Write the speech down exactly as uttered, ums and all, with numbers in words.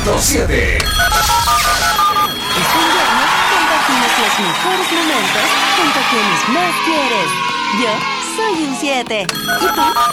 punto siete. Este invierno compartimos los mejores momentos junto a quienes más quieres. Yo soy un siete. ¿Y tú?